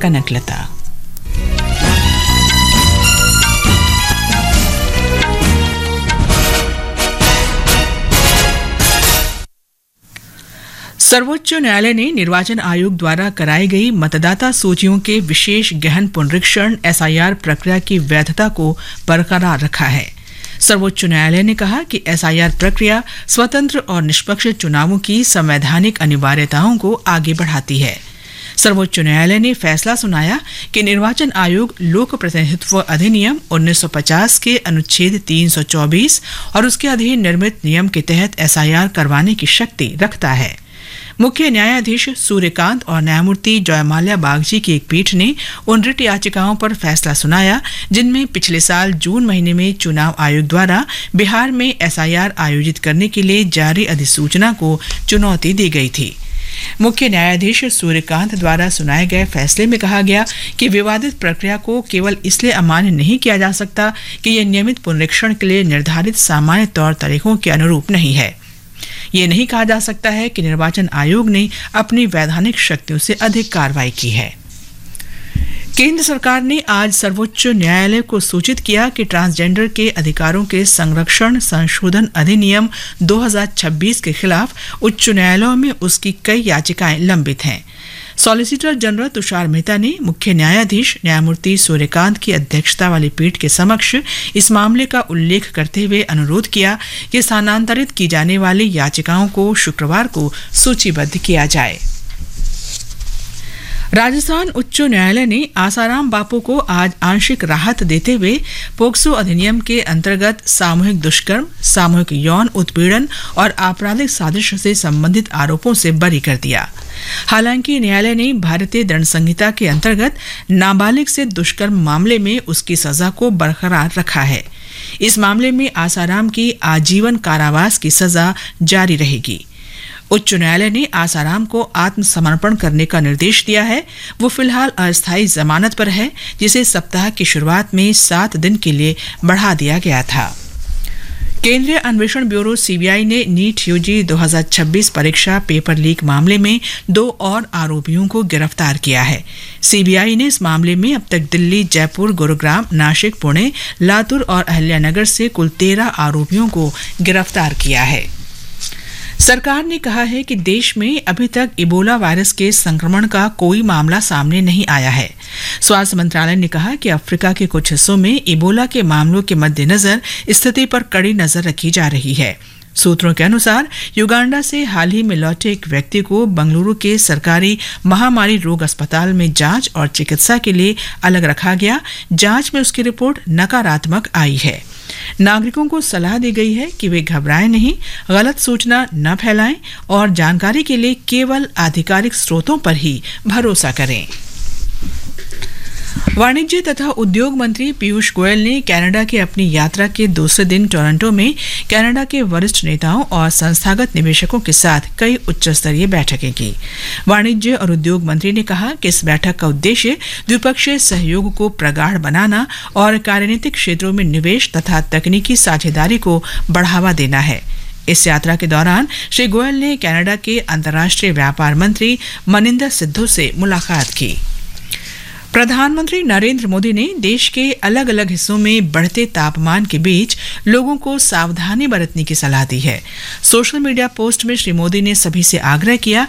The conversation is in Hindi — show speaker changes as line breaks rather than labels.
कनकलता। सर्वोच्च न्यायालय ने निर्वाचन आयोग द्वारा कराई गई मतदाता सूचियों के विशेष गहन पुनरीक्षण एसआईआर प्रक्रिया की वैधता को बरकरार रखा है। सर्वोच्च न्यायालय ने कहा कि एसआईआर प्रक्रिया स्वतंत्र और निष्पक्ष चुनावों की संवैधानिक अनिवार्यताओं को आगे बढ़ाती है। सर्वोच्च न्यायालय ने फैसला सुनाया कि निर्वाचन आयोग लोक प्रतिनिधित्व अधिनियम 1950 के अनुच्छेद 324 और उसके अधीन निर्मित नियम के तहत एसआईआर करवाने की शक्ति रखता है। मुख्य न्यायाधीश सूर्यकांत और न्यायमूर्ति जयमाल्या बागची की एक पीठ ने उन रिट याचिकाओं पर फैसला सुनाया जिनमें पिछले साल जून महीने में चुनाव आयोग द्वारा बिहार में एसआईआर आयोजित करने के लिए जारी अधिसूचना को चुनौती दी गई थी। मुख्य न्यायाधीश सूर्यकांत द्वारा सुनाए गए फैसले में कहा गया कि विवादित प्रक्रिया को केवल इसलिए अमान्य नहीं किया जा सकता कि यह नियमित पुनरीक्षण के लिए निर्धारित सामान्य तौर तरीकों के अनुरूप नहीं है। ये नहीं कहा जा सकता है कि निर्वाचन आयोग ने अपनी वैधानिक शक्तियों से अधिक कार्रवाई की है। केंद्र सरकार ने आज सर्वोच्च न्यायालय को सूचित किया कि ट्रांसजेंडर के अधिकारों के संरक्षण संशोधन अधिनियम 2026 के खिलाफ उच्च न्यायालयों में उसकी कई याचिकाएं लंबित हैं। सॉलिसिटर जनरल तुषार मेहता ने मुख्य न्यायाधीश न्यायमूर्ति सूर्यकांत की अध्यक्षता वाली पीठ के समक्ष इस मामले का उल्लेख करते हुए अनुरोध किया कि स्थानांतरित की जाने वाली याचिकाओं को शुक्रवार को सूचीबद्ध किया जाए। राजस्थान उच्च न्यायालय ने आसाराम बापू को आज आंशिक राहत देते हुए पोक्सो अधिनियम के अंतर्गत सामूहिक दुष्कर्म, सामूहिक यौन उत्पीड़न और आपराधिक साजिश से संबंधित आरोपों से बरी कर दिया। हालांकि न्यायालय ने भारतीय दंड संहिता के अंतर्गत नाबालिग से दुष्कर्म मामले में उसकी सजा को बरकरार रखा है। इस मामले में आसाराम की आजीवन कारावास की सजा जारी रहेगी। उच्च न्यायालय ने आसाराम को आत्मसमर्पण करने का निर्देश दिया है। वो फिलहाल अस्थायी जमानत पर है, जिसे सप्ताह की शुरुआत में 7 दिन के लिए बढ़ा दिया गया था। केंद्रीय अन्वेषण ब्यूरो सीबीआई ने नीट यूजी 2026 परीक्षा पेपर लीक मामले में 2 और आरोपियों को गिरफ्तार किया है। सीबीआई ने इस मामले में अब तक दिल्ली, जयपुर, गुरुग्राम, नासिक, पुणे, लातूर और अहिल्यानगर से कुल 13 आरोपियों को गिरफ्तार किया है। सरकार ने कहा है कि देश में अभी तक इबोला वायरस के संक्रमण का कोई मामला सामने नहीं आया है। स्वास्थ्य मंत्रालय ने कहा कि अफ्रीका के कुछ हिस्सों में इबोला के मामलों के मद्देनजर स्थिति पर कड़ी नजर रखी जा रही है। सूत्रों के अनुसार युगांडा से हाल ही में लौटे एक व्यक्ति को बंगलुरु के सरकारी महामारी रोग अस्पताल में जांच और चिकित्सा के लिए अलग रखा गया। जांच में उसकी रिपोर्ट नकारात्मक आई है। नागरिकों को सलाह दी गई है कि वे घबराएं नहीं, गलत सूचना न फैलाएं और जानकारी के लिए केवल आधिकारिक स्रोतों पर ही भरोसा करें। वाणिज्य तथा उद्योग मंत्री पीयूष गोयल ने कनाडा की अपनी यात्रा के दूसरे दिन टोरंटो में कनाडा के वरिष्ठ नेताओं और संस्थागत निवेशकों के साथ कई उच्च स्तरीय बैठकें की। वाणिज्य और उद्योग मंत्री ने कहा कि इस बैठक का उद्देश्य द्विपक्षीय सहयोग को प्रगाढ़ बनाना और कार्यनीतिक क्षेत्रों में निवेश तथा तकनीकी साझेदारी को बढ़ावा देना है। इस यात्रा के दौरान श्री गोयल ने कनाडा के अंतर्राष्ट्रीय व्यापार मंत्री मनिंदर सिद्धू से मुलाकात की। प्रधानमंत्री नरेंद्र मोदी ने देश के अलग अलग हिस्सों में बढ़ते तापमान के बीच लोगों को सावधानी बरतने की सलाह दी है। सोशल मीडिया पोस्ट में श्री मोदी ने सभी से आग्रह किया